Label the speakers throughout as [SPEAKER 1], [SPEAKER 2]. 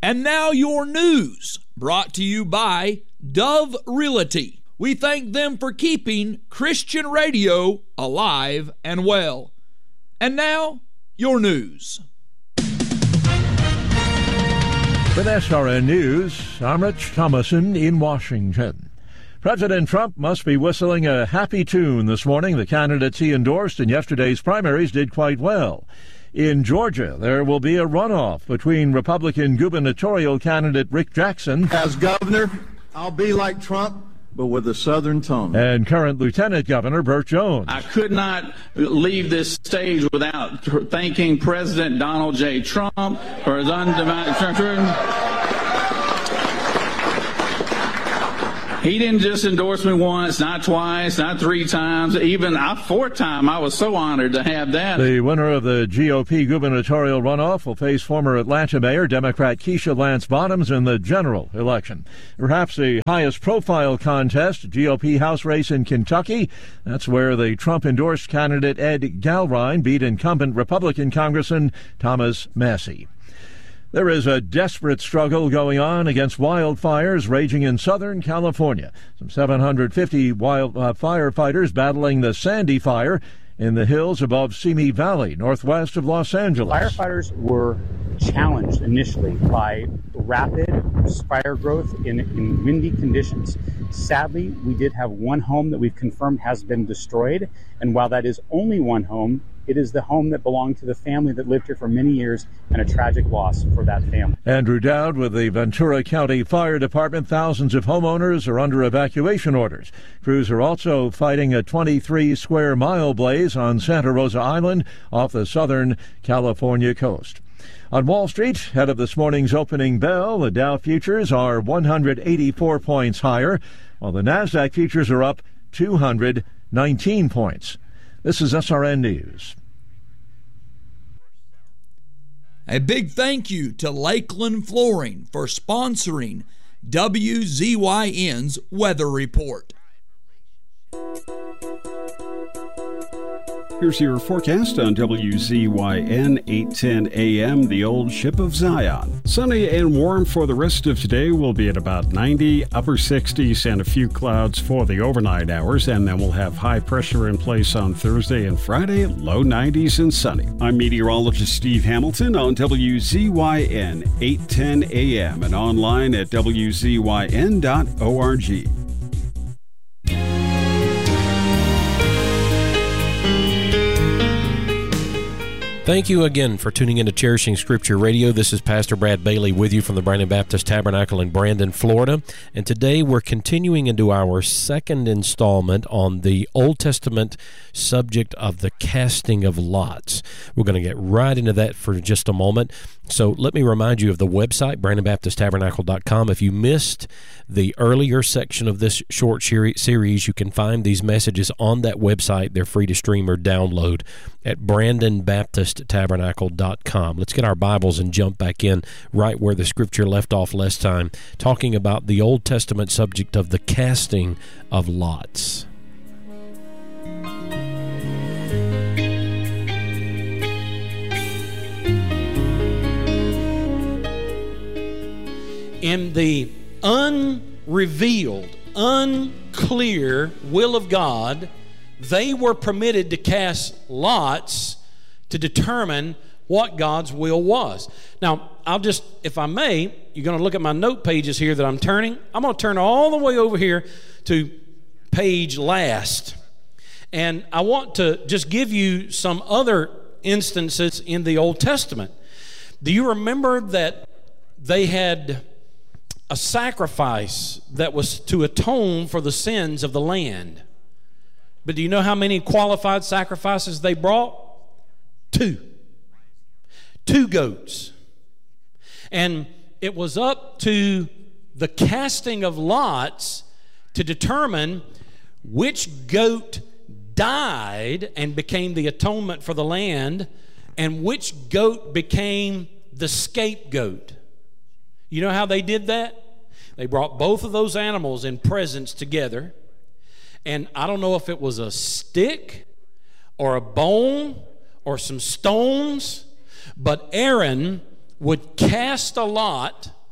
[SPEAKER 1] And now your news, brought to you by Dove Realty. We thank them for keeping Christian radio alive and well. And now, your news.
[SPEAKER 2] With SRN News, I'm Rich Thomason in Washington. President Trump must be whistling a happy tune this morning. The candidates he endorsed in yesterday's primaries did quite well. In Georgia, there will be a runoff between Republican gubernatorial candidate Rick Jackson.
[SPEAKER 3] As governor, I'll be like Trump, but with a Southern tone.
[SPEAKER 2] And current Lieutenant Governor Burt Jones.
[SPEAKER 4] I could not leave this stage without thanking President Donald J. Trump for his undivided. He didn't just endorse me once, not twice, not three times, even a fourth time. I was so honored to have that.
[SPEAKER 2] The winner of the GOP gubernatorial runoff will face former Atlanta Mayor Democrat Keisha Lance Bottoms in the general election. Perhaps the highest profile contest, GOP House race in Kentucky. That's where the Trump-endorsed candidate Ed Galrine beat incumbent Republican Congressman Thomas Massie. There is a desperate struggle going on against wildfires raging in Southern California. Some 750 firefighters battling the Sandy Fire in the hills above Simi Valley, northwest of Los Angeles.
[SPEAKER 5] Firefighters were challenged initially by rapid fire growth in windy conditions. Sadly, we did have one home that we've confirmed has been destroyed, and while that is only one home, it is the home that belonged to the family that lived here for many years, and a tragic loss for that family.
[SPEAKER 2] Andrew Dowd with the Ventura County Fire Department. Thousands of homeowners are under evacuation orders. Crews are also fighting a 23-square-mile blaze on Santa Rosa Island off the Southern California coast. On Wall Street, ahead of this morning's opening bell, the Dow futures are 184 points higher, while the Nasdaq futures are up 219 points. This is SRN News.
[SPEAKER 1] A big thank you to Lakeland Flooring for sponsoring WZYN's Weather Report.
[SPEAKER 6] Here's your forecast on WZYN 810 AM, the old ship of Zion. Sunny and warm for the rest of today. Will be at about 90, upper 60s, and a few clouds for the overnight hours. And then we'll have high pressure in place on Thursday and Friday, low 90s and sunny. I'm meteorologist Steve Hamilton on WZYN 810 AM and online at WZYN.org.
[SPEAKER 7] Thank you again for tuning in to Cherishing Scripture Radio. This is Pastor Brad Bailey with you from the Brandon Baptist Tabernacle in Brandon, Florida. And today we're continuing into our second installment on the Old Testament subject of the casting of lots. We're going to get right into that for just a moment. So let me remind you of the website, BrandonBaptistTabernacle.com. If you missed the earlier section of this short series, you can find these messages on that website. They're free to stream or download at BrandonBaptistTabernacle.com. Let's get our Bibles and jump back in right where the Scripture left off last time, talking about the Old Testament subject of the casting of lots.
[SPEAKER 8] In the unrevealed, unclear will of God, they were permitted to cast lots to determine what God's will was. Now, I'll just, if I may, you're going to look at my note pages here that I'm turning. I'm going to turn all the way over here to page last. And I want to just give you some other instances in the Old Testament. Do you remember that they had a sacrifice that was to atone for the sins of the land? But do you know how many qualified sacrifices they brought? 2 goats. And it was up to the casting of lots to determine which goat died and became the atonement for the land, and which goat became the scapegoat. You know how they did that? They brought both of those animals in presence together, and I don't know if it was a stick or a bone or some stones, but Aaron would cast a lot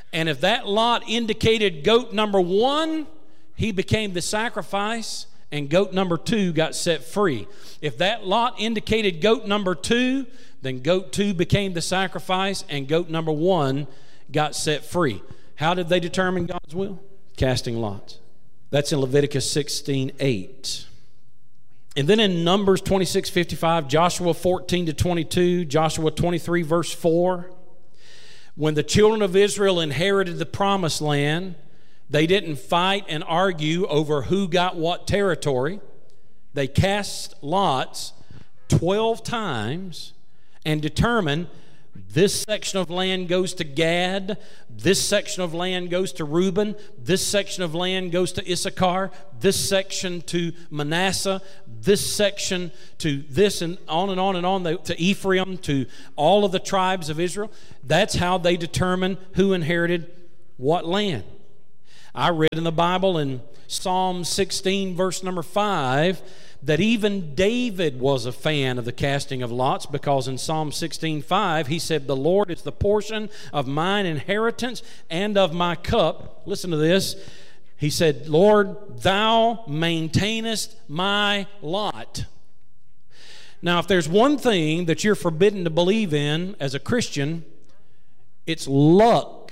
[SPEAKER 8] And if that lot indicated goat number 1, he became the sacrifice, and goat number 2 got set free. If that lot indicated goat number 2, then goat 2 became the sacrifice, and goat number 1 got set free. How did they determine God's will? Casting lots. That's in Leviticus 16:8. And then in Numbers 26:55, Joshua 14-22, Joshua 23 verse 4, when the children of Israel inherited the promised land, they didn't fight and argue over who got what territory. They cast lots 12 times and determined this section of land goes to Gad, this section of land goes to Reuben, this section of land goes to Issachar, this section to Manasseh, this section to this, and on and on and on, to Ephraim, to all of the tribes of Israel. That's how they determined who inherited what land. I read in the Bible in Psalm 16 verse number 5 that even David was a fan of the casting of lots, because in Psalm 16:5 he said, "The Lord is the portion of mine inheritance and of my cup." Listen to this. He said, "Lord, thou maintainest my lot." Now, if there's one thing that you're forbidden to believe in as a Christian, it's luck.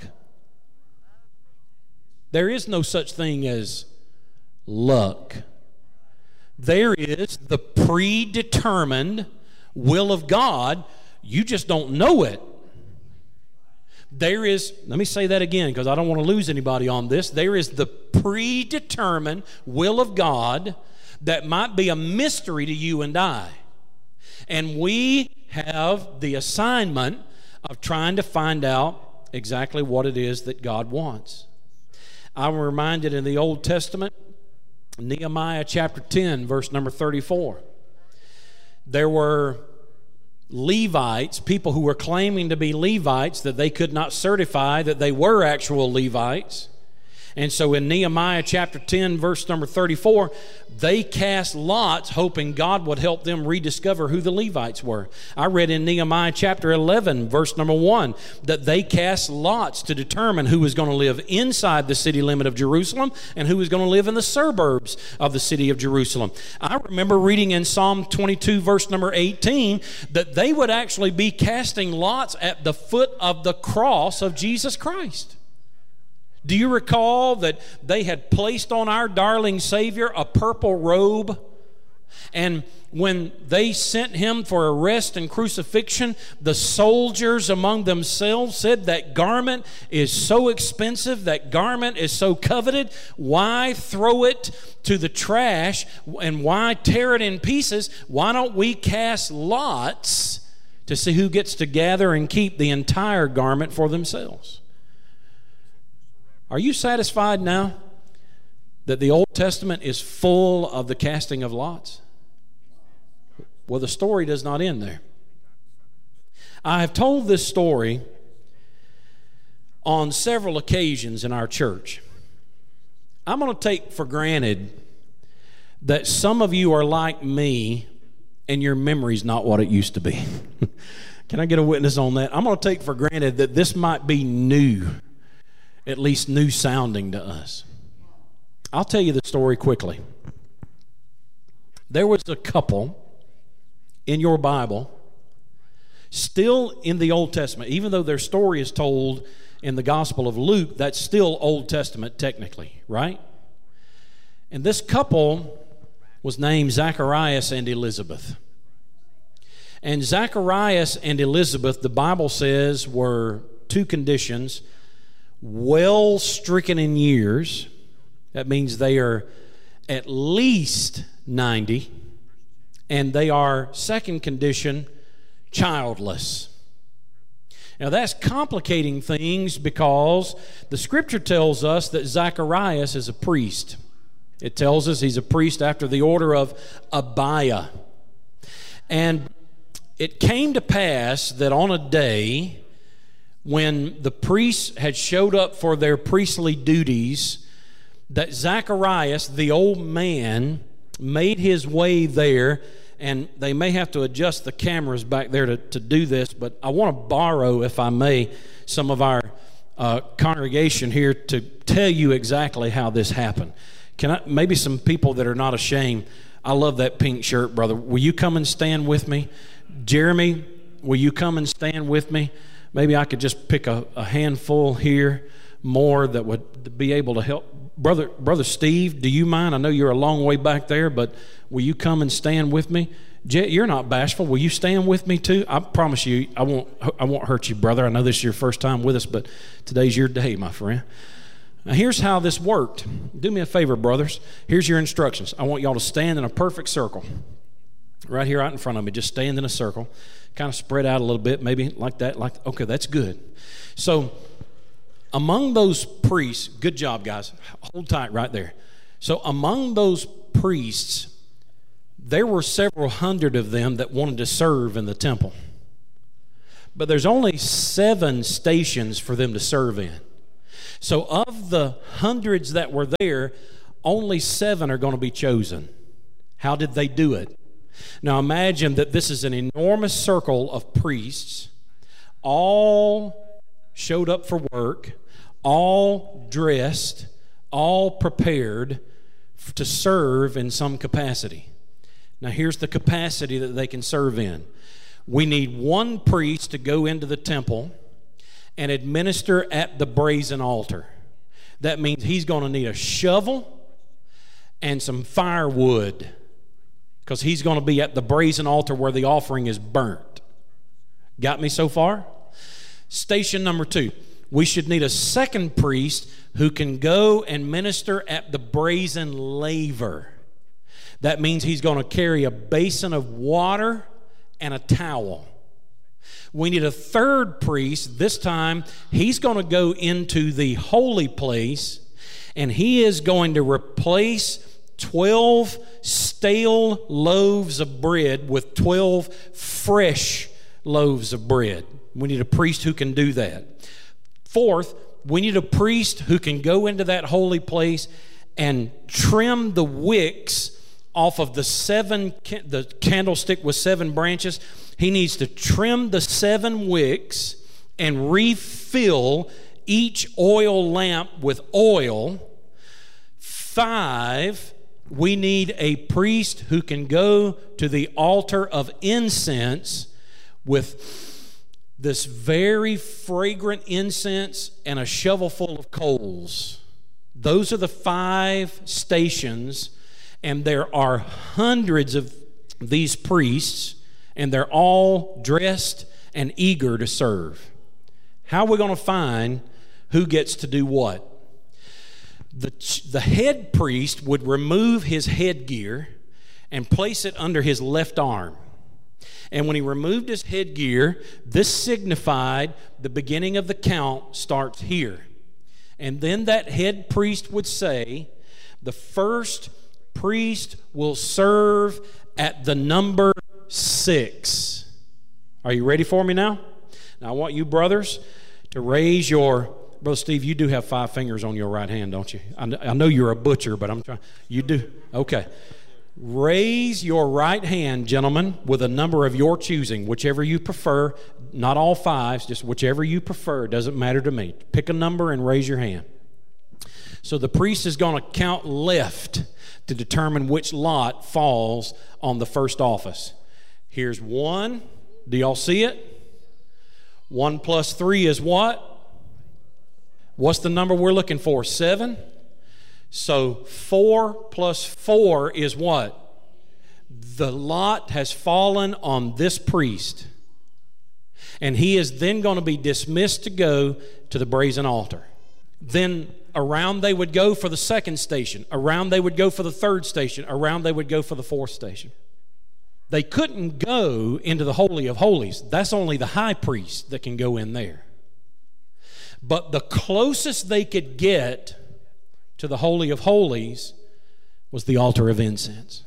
[SPEAKER 8] There is no such thing as luck. There is the predetermined will of God. You just don't know it. There is, let me say that again because I don't want to lose anybody on this. There is the predetermined will of God that might be a mystery to you and I. And we have the assignment of trying to find out exactly what it is that God wants. I'm reminded in the Old Testament, Nehemiah chapter 10, verse number 34. There were Levites, people who were claiming to be Levites, that they could not certify that they were actual Levites. And so in Nehemiah chapter 10, verse number 34, they cast lots hoping God would help them rediscover who the Levites were. I read in Nehemiah chapter 11, verse number 1, that they cast lots to determine who was going to live inside the city limit of Jerusalem and who was going to live in the suburbs of the city of Jerusalem. I remember reading in Psalm 22, verse number 18, that they would actually be casting lots at the foot of the cross of Jesus Christ. Do you recall that they had placed on our darling Savior a purple robe? And when they sent him for arrest and crucifixion, the soldiers among themselves said, "That garment is so expensive, that garment is so coveted, why throw it to the trash and why tear it in pieces? Why don't we cast lots to see who gets to gather and keep the entire garment for themselves?" Are you satisfied now that the Old Testament is full of the casting of lots? Well, the story does not end there. I have told this story on several occasions in our church. I'm going to take for granted that some of you are like me and your memory's not what it used to be. Can I get a witness on that? I'm going to take for granted that this might be new, at least new sounding to us. I'll tell you the story quickly. There was a couple in your Bible, still in the Old Testament, even though their story is told in the Gospel of Luke, that's still Old Testament technically, right? And this couple was named Zacharias and Elizabeth. And Zacharias and Elizabeth, the Bible says, were two conditions: well stricken in years. That means they are at least 90. And they are, second condition, childless. Now that's complicating things because the scripture tells us that Zacharias is a priest. It tells us he's a priest after the order of Abiah. And it came to pass that on a day when the priests had showed up for their priestly duties, that Zacharias, the old man, made his way there. And they may have to adjust the cameras back there to do this, but I want to borrow, if I may, some of our congregation here to tell you exactly how this happened. Maybe some people that are not ashamed. I love that pink shirt, brother. Will you come and stand with me? Jeremy, will you come and stand with me? Maybe I could just pick a handful here more that would be able to help. Brother Steve, do you mind? I know you're a long way back there, but will you come and stand with me? Jet, you're not bashful. Will you stand with me too? I promise you, I won't hurt you, brother. I know this is your first time with us, but today's your day, my friend. Now, here's how this worked. Do me a favor, brothers. Here's your instructions. I want y'all to stand in a perfect circle. Right here, right in front of me. Just stand in a circle. Kind of spread out a little bit, maybe like that. Okay, that's good. So, among those priests, good job, guys. Hold tight right there. So, among those priests, there were several hundred of them that wanted to serve in the temple. But there's only 7 stations for them to serve in. So of the hundreds that were there, only 7 are going to be chosen. How did they do it? Now imagine that this is an enormous circle of priests, all showed up for work, all dressed, all prepared to serve in some capacity. Now here's the capacity that they can serve in. We need 1 priest to go into the temple and administer at the brazen altar. That means he's going to need a shovel and some firewood, because he's going to be at the brazen altar where the offering is burnt. Got me so far? Station number 2. We should need a 2nd priest who can go and minister at the brazen laver. That means he's going to carry a basin of water and a towel. We need a 3rd priest. This time, he's going to go into the holy place, and he is going to replace 12 stale loaves of bread with 12 fresh loaves of bread. We need a priest who can do that. 4th, we need a priest who can go into that holy place and trim the wicks off of the candlestick with 7 branches. He needs to trim the 7 wicks and refill each oil lamp with oil. 5, we need a priest who can go to the altar of incense with this very fragrant incense and a shovel full of coals. Those are the 5 stations, and there are hundreds of these priests, and they're all dressed and eager to serve. How are we going to find who gets to do what? The head priest would remove his headgear and place it under his left arm. And when he removed his headgear, this signified the beginning of the count starts here. And then that head priest would say, the first priest will serve at the number 6. Are you ready for me now? Now I want you brothers to raise your... Brother Steve, you do have 5 fingers on your right hand, don't you? I know you're a butcher, but I'm trying... You do? Okay. Raise your right hand, gentlemen, with a number of your choosing, whichever you prefer. Not all 5s, just whichever you prefer. It doesn't matter to me. Pick a number and raise your hand. So the priest is going to count left to determine which lot falls on the first office. Here's 1. Do y'all see it? 1 plus 3 is what? What's the number we're looking for? 7? So 4 plus 4 is what? The lot has fallen on this priest. And he is then going to be dismissed to go to the brazen altar. Then around they would go for the 2nd station. Around they would go for the 3rd station. Around they would go for the 4th station. They couldn't go into the Holy of Holies. That's only the high priest that can go in there. But the closest they could get to the Holy of Holies was the altar of incense.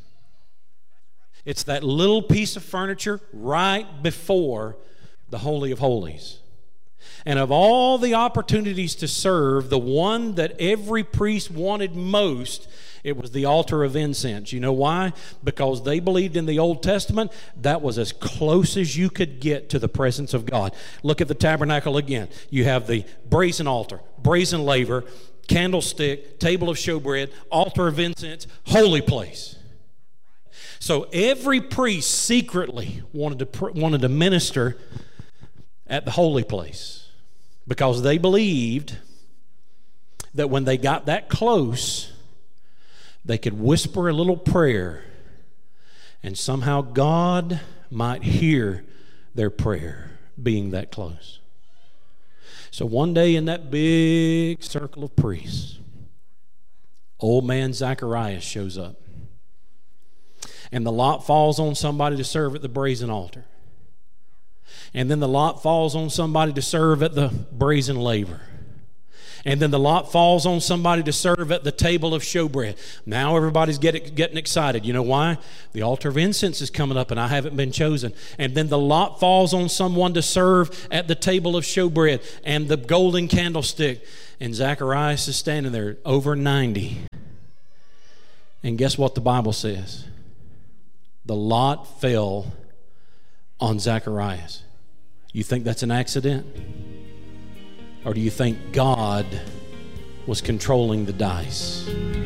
[SPEAKER 8] It's that little piece of furniture right before the Holy of Holies. And of all the opportunities to serve, the one that every priest wanted most It was the altar of incense. You know why? Because they believed in the Old Testament that was as close as you could get to the presence of God. Look at the tabernacle again. You have the brazen altar, brazen laver, candlestick, table of showbread, altar of incense, holy place. So every priest secretly wanted to minister at the holy place because they believed that when they got that close, they could whisper a little prayer and somehow God might hear their prayer being that close. So one day in that big circle of priests, old man Zacharias shows up. And the lot falls on somebody to serve at the brazen altar. And then the lot falls on somebody to serve at the brazen laver. And then the lot falls on somebody to serve at the table of showbread. Now everybody's getting excited. You know why? The altar of incense is coming up and I haven't been chosen. And then the lot falls on someone to serve at the table of showbread and the golden candlestick. And Zacharias is standing there over 90. And guess what the Bible says? The lot fell on Zacharias. You think that's an accident? Or do you think God was controlling the dice?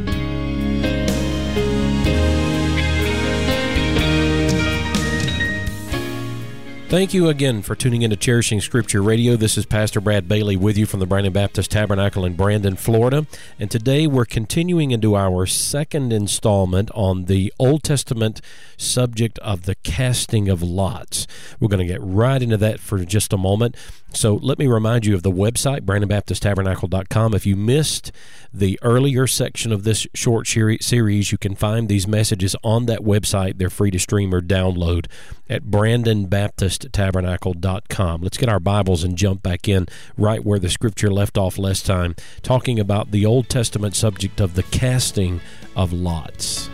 [SPEAKER 7] Thank you again for tuning in to Cherishing Scripture Radio. This is Pastor Brad Bailey with you from the Brandon Baptist Tabernacle in Brandon, Florida. And today we're continuing into our second installment on the Old Testament subject of the casting of lots. We're going to get right into that for just a moment. So let me remind you of the website, BrandonBaptistTabernacle.com. If you missed the earlier section of this short series, you can find these messages on that website. They're free to stream or download at BrandonBaptistTabernacle.com. Let's get our Bibles and jump back in right where the Scripture left off last time, talking about the Old Testament subject of the casting of lots.